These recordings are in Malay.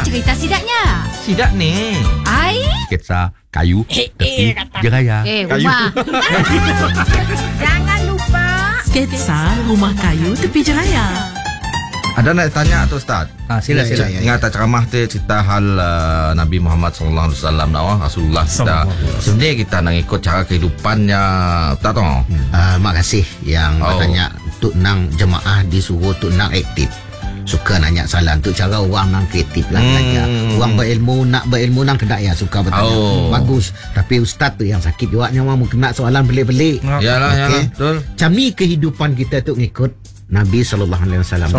cerita sidaknya? Sidak ni. Ai? Sketsa kayu tepi jeraya. Rumah. Jangan lupa Sketsa rumah kayu tepi jeraya. Ada nak tanya tu Ustaz? Sila. Ingat tak ceramah tu cerita hal Nabi Muhammad sallallahu alaihi wasallam Rasulullah kita. Sebenarnya kita nak ikut cara kehidupannya tak tahu. Mak kasih yang bertanya untuk nang jemaah disuruh untuk nang aktif. Suka nanya salah untuk cara orang nang kreatif lah belajar. Orang berilmu nang kedak ya suka bertanya. Bagus. Tapi ustaz tu yang sakit juga nyawa mu kena soalan pelik-pelik. Yalah, betul. Macam ni kehidupan kita tu ngikut Nabi sallallahu alaihi wasallam.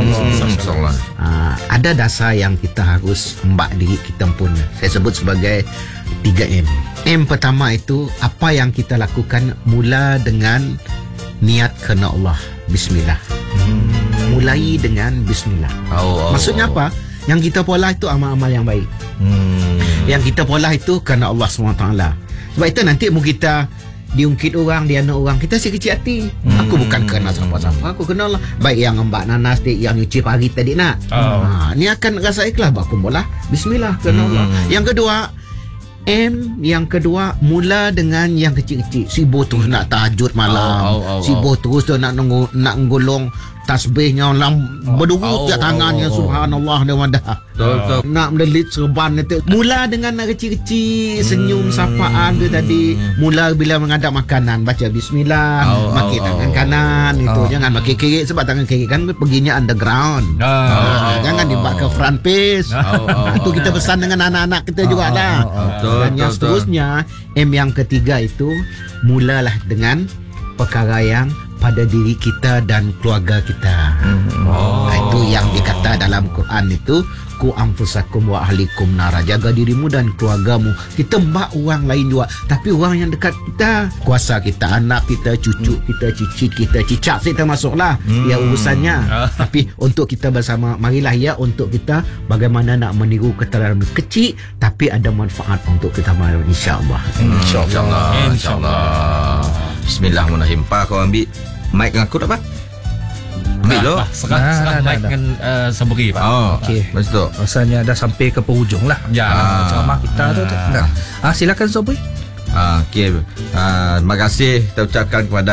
Ada dasar yang kita harus embak diri kita pun. Saya sebut sebagai 3M. M pertama itu apa yang kita lakukan mula dengan niat kerana Allah. Bismillah. Mulai dengan bismillah. Maksudnya apa? Yang kita pola itu amal-amal yang baik. Yang kita pola itu kerana Allah SWT. Sebab itu nanti mu kita diungkit orang, diana orang, kita si kecil hati. Aku bukan kerana siapa-siapa, aku kenal lah. Baik yang Mbak Nanas yang nyuci pagi tadi nak. Ni akan rasa ikhlas. Aku mula bismillah kerana Allah. Yang kedua M, yang kedua mula dengan yang kecil-kecil. Sibuk terus nak tahajud malam. Sibuk terus tu nak nggolong tasbihnya berdurut ke tangannya. Subhanallah dan wadah. Nak melilit serban itu. Mula dengan nak kecil-kecil, senyum sapaan tu tadi. Mula bila menghadap makanan baca bismillah, makan tangan kanan itu. Jangan pakai kiri sebab tangan kiri kan perginya underground. Jangan dibawa ke front page. Itu kita pesan dengan anak-anak kita juga dah. Dan yang seterusnya M yang ketiga itu mulalah dengan perkara yang pada diri kita dan keluarga kita. Itu yang dikata dalam Quran itu ku anfusakum wa ahlikum nara. Jaga dirimu dan keluargamu. Kita mbak orang lain juga, tapi orang yang dekat kita, kuasa kita, anak kita, cucu kita, cicit kita, cicak kita masuklah ya urusannya. Tapi untuk kita bersama, marilah ya untuk kita bagaimana nak meniru keterangan kecil tapi ada manfaat untuk kita malam, insya-Allah. Insya-Allah. Bismillahirrahmanirrahim. Pak, kau ambil mic dengan aku tak, Pak? Ambil lo. Serang mic dengan Sabri, Pak. Okey. Macam tu. Rasanya dah sampai ke penghujung lah. Ceramah kita tu. Silakan Sabri. Okey. Terima kasih kita ucapkan kepada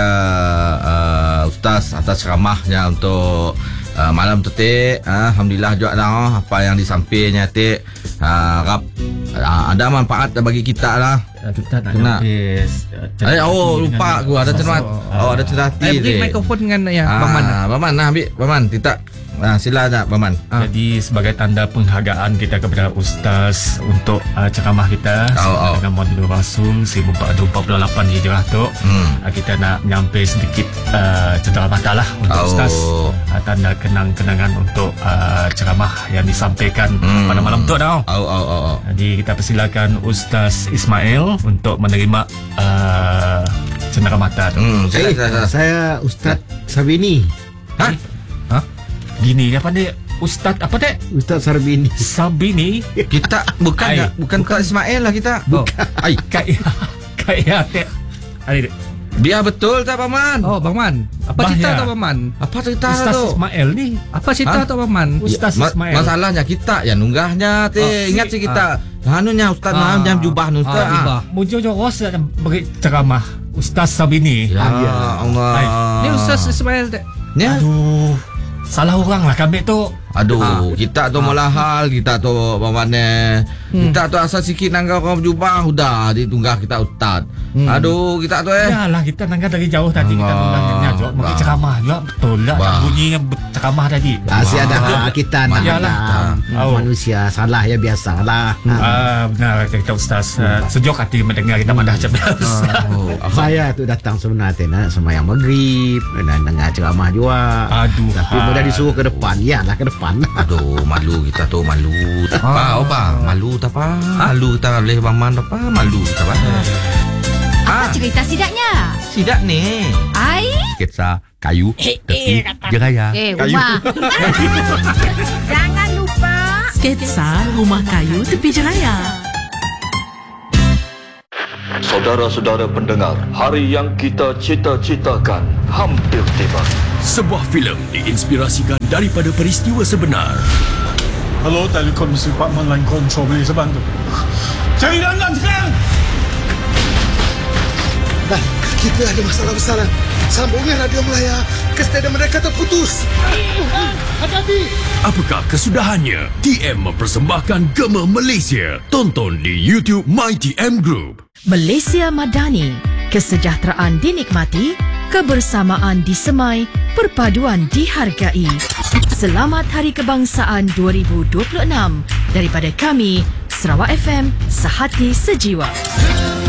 Ustaz atas ceramahnya untuk malam tu, Tik. Alhamdulillah juga dah apa yang disampaikannya, Tik. Harap ada manfaat bagi kita lah. Kita nak lupa aku ada cermat. Ada cermat. Beri mikrofon dengan Baman. Baman ambil. Baman kita. Sila nak Baman. Jadi sebagai tanda penghargaan kita kepada Ustaz untuk ceramah kita dengan Maulid Rasul 1448 Hijrah tu, kita nak menyampaikan sedikit cendera mata lah untuk Ustaz, tanda kenang-kenangan untuk ceramah yang disampaikan pada malam tu dah. Jadi kita persilakan Ustaz Ismail untuk menerima cendera mata tu. Saya Ustaz Sabini. Gini apa dia Ustaz apa dek? Ustaz Sarbini. Sabini. Kita bukan Ustaz Ismail lah kita. Kayak dek. Biar betul tak Paman? Bang Man. Apa cerita tu Paman? Apa cerita Ustaz tu? Ismail ni. Apa cerita tu Paman? Ustaz Ismail. Masalahnya kita yang nunggahnya, ingat sih kita. Hanunya Ustaz jam jubah nu Ustaz. Muncul ros beri ceramah Ustaz Sabini. Ya Allah. Ni Ustaz Ismail dek. Aduh. Salah orang lah kami tu. Kita tu malahal, kita tu mana. Kita tu asal sikit nangga kau jubah udah ditunggah kita Ustaz. Kita tu Yalah kita nangga dari jauh tadi kita tunggahnya juga bagi ceramah juga betul lah bunyinya ceramah tadi. Masih ada kita manusia salah ya biasalah. Benar kata Ustaz. Sejuk hati mendengar kita madah cerdas. Saya tu datang sebenarnya nak sembahyang maghrib dan dengar ceramah juga. Tapi mudah disuruh ke depan. Yalah ke depan. Malu kita tu malu. Malu tak apa. Malu tak boleh Paman apa. Malu tak apa. Apa cerita sidaknya? Sidak ni. Ai? Sketsa kayu tepi jeraya. Rumah. Jangan lupa Sketsa rumah kayu tepi jeraya. Saudara-saudara pendengar, hari yang kita cita-citakan hampir tiba. Sebuah filem diinspirasikan daripada peristiwa sebenar. Halo, Telekom Department Line Control, boleh saya bantu? Cari dangan sekarang! Nah, kita ada masalah besar. Sambungan radio Melaya ke stadium mereka terputus. Hati-hati. Apakah kesudahannya? TM mempersembahkan Gema Malaysia. Tonton di YouTube MyTM Group. Malaysia Madani. Kesejahteraan dinikmati, kebersamaan disemai, perpaduan dihargai. Selamat Hari Kebangsaan 2026 daripada kami, Sarawak FM, sehati sejiwa.